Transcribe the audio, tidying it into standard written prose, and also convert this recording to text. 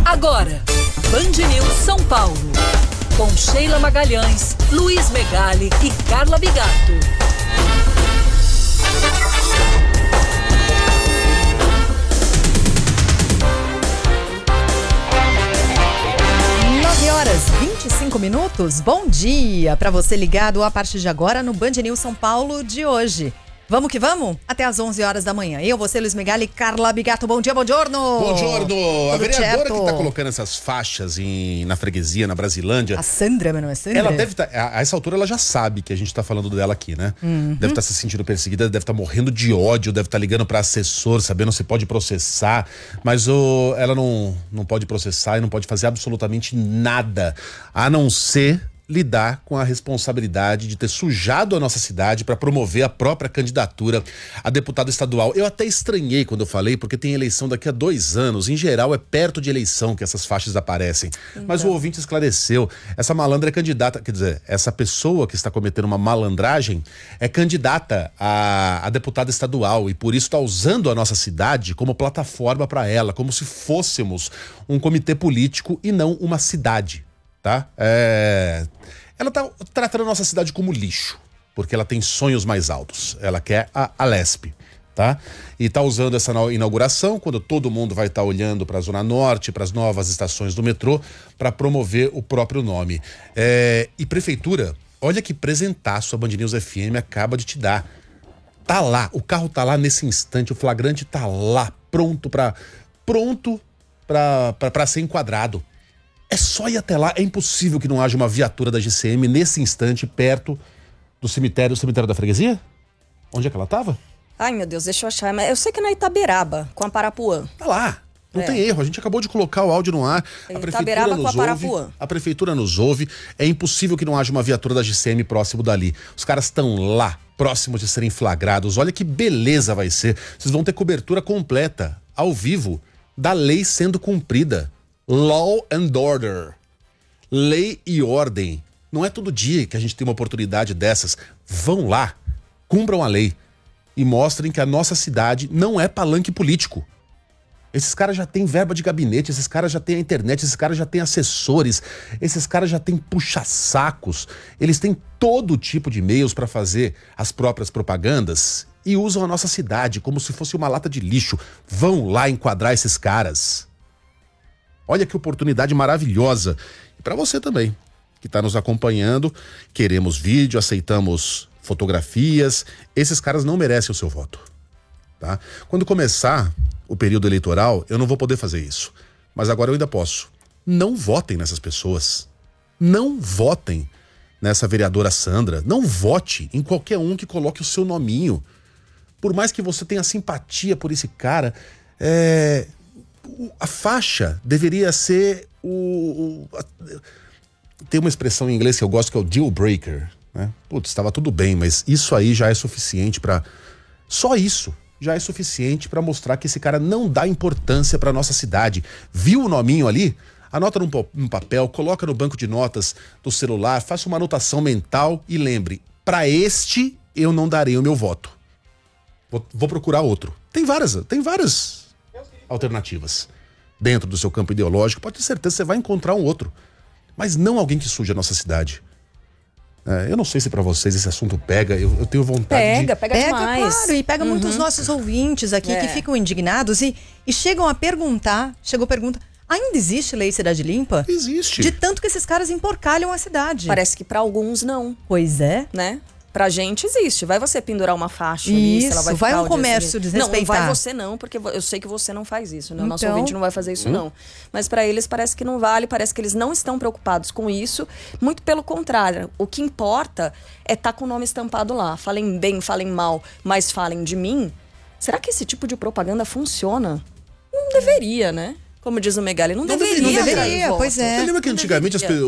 Agora, Band News São Paulo. Com Sheila Magalhães, Luiz Megali e Carla Bigato. 9h25. Bom dia para você ligado a partir de agora no Band News São Paulo de hoje. Vamos que vamos? Até às 11 horas da manhã. Eu, você, Luiz Megali e Carla Bigato. Bom dia, buongiorno! Buongiorno! A vereadora que tá colocando essas faixas na freguesia, na Brasilândia... A Sandra, mas não é Sandra? Ela deve estar... A essa altura ela já sabe que a gente tá falando dela aqui, né? Deve estar se sentindo perseguida, deve estar morrendo de ódio, deve estar ligando pra assessor, sabendo se pode processar. Mas ela não pode processar e não pode fazer absolutamente nada, a não ser lidar com a responsabilidade de ter sujado a nossa cidade para promover a própria candidatura a deputado estadual. Eu até estranhei quando eu falei, porque tem eleição daqui a 2 anos. Em geral, é perto de eleição que essas faixas aparecem. Então. Mas o ouvinte esclareceu. Essa malandra é candidata, quer dizer, essa pessoa que está cometendo uma malandragem é candidata a deputada estadual e por isso está usando a nossa cidade como plataforma para ela, como se fôssemos um comitê político e não uma cidade. Tá? Ela tá tratando a nossa cidade como lixo, porque ela tem sonhos mais altos. Ela quer a Lespe, tá? E tá usando essa inauguração, quando todo mundo vai estar olhando para a Zona Norte, para as novas estações do metrô, para promover o próprio nome. E prefeitura, olha que presentaço a Band News FM acaba de te dar. Tá lá, o carro tá lá nesse instante, o flagrante tá lá, pronto para ser enquadrado. É só ir até lá, é impossível que não haja uma viatura da GCM nesse instante perto do cemitério da freguesia? Onde é que ela tava? Ai, meu Deus, deixa eu achar. Mas eu sei que é na Itaberaba, com a Parapuã. Tá lá, não tem erro, a gente acabou de colocar o áudio no ar. A prefeitura nos ouve, a prefeitura nos ouve, é impossível que não haja uma viatura da GCM próximo dali. Os caras estão lá, próximos de serem flagrados, olha que beleza vai ser. Vocês vão ter cobertura completa, ao vivo, da lei sendo cumprida. Law and order. Lei e ordem. Não é todo dia que a gente tem uma oportunidade dessas. Vão lá, cumpram a lei e mostrem que a nossa cidade não é palanque político. Esses caras já têm verba de gabinete, esses caras já têm a internet, esses caras já têm assessores, esses caras já têm puxa-sacos. Eles têm todo tipo de meios para fazer as próprias propagandas e usam a nossa cidade como se fosse uma lata de lixo. Vão lá enquadrar esses caras. Olha que oportunidade maravilhosa. E para você também, que está nos acompanhando, queremos vídeo, aceitamos fotografias. Esses caras não merecem o seu voto, tá? Quando começar o período eleitoral, eu não vou poder fazer isso. Mas agora eu ainda posso. Não votem nessas pessoas. Não votem nessa vereadora Sandra. Não vote em qualquer um que coloque o seu nominho. Por mais que você tenha simpatia por esse cara, a faixa deveria ser tem uma expressão em inglês que eu gosto que é o deal breaker, né? Putz, estava tudo bem, mas isso aí já é suficiente para... Só isso já é suficiente para mostrar que esse cara não dá importância para nossa cidade. Viu o nominho ali? Anota num papel, coloca no banco de notas do celular, faça uma anotação mental e lembre, para este eu não darei o meu voto. Vou procurar outro. Tem várias alternativas dentro do seu campo ideológico, pode ter certeza que você vai encontrar um outro, mas não alguém que suje a nossa cidade. Eu não sei se pra vocês esse assunto pega, eu tenho vontade Pega demais. Claro, e pega muitos nossos ouvintes aqui que ficam indignados e chegam a perguntar, ainda existe lei Cidade Limpa? Existe. De tanto que esses caras emporcalham a cidade. Parece que pra alguns não. Pois é. Né? Pra gente existe. Vai você pendurar uma faixa ali, se ela vai ficar vai um comércio desrespeitar. Não vai você não, porque eu sei que você não faz isso, né? O nosso ouvinte não vai fazer isso não. Mas pra eles parece que não vale, parece que eles não estão preocupados com isso. Muito pelo contrário. O que importa é estar com o nome estampado lá. Falem bem, falem mal, mas falem de mim. Será que esse tipo de propaganda funciona? Não deveria, né? Como diz o Megali, não deveria. Pois é. Você lembra que antigamente